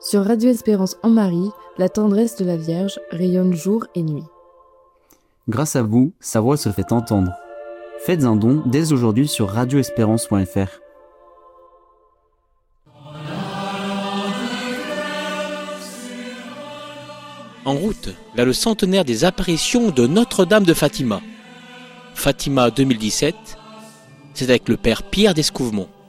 Sur Radio Espérance en Marie, la tendresse de la Vierge rayonne jour et nuit. Grâce à vous, sa voix se fait entendre. Faites un don dès aujourd'hui sur radioespérance.fr. En route vers le centenaire des apparitions de Notre-Dame de Fatima. Fatima 2017, c'est avec le Père Pierre d'Escouvemont.